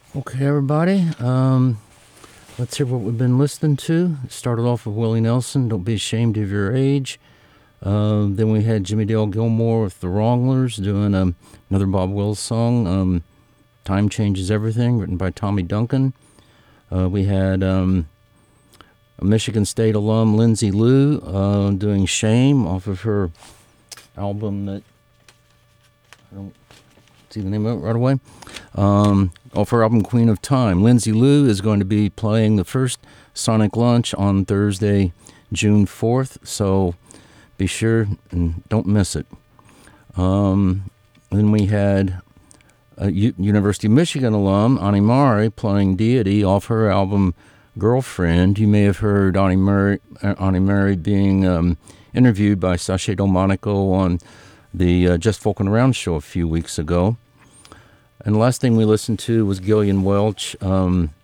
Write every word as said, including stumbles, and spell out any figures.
Okay, everybody. Um, let's hear what we've been listening to. Started off with Willie Nelson, Don't Be Ashamed of Your Age. Uh, then we had Jimmy Dale Gilmore with The Wranglers doing um, another Bob Wills song, um, Time Changes Everything, written by Tommy Duncan. Uh, we had um, a Michigan State alum, Lindsay Lou, uh, doing Shame off of her album that I don't see the name of it right away. Um, off her album Queen of Time. Lindsay Lou is going to be playing the first Sonic Lunch on Thursday, June fourth, so be sure and don't miss it. Um, then we had a U- University of Michigan alum, Ani Murray, playing Deity off her album Girlfriend. You may have heard Ani Murray, Ani Murray being um, interviewed by Sasha Delmonico on the uh, Just Folkin' Around show a few weeks ago. And the last thing we listened to was Gillian Welch um,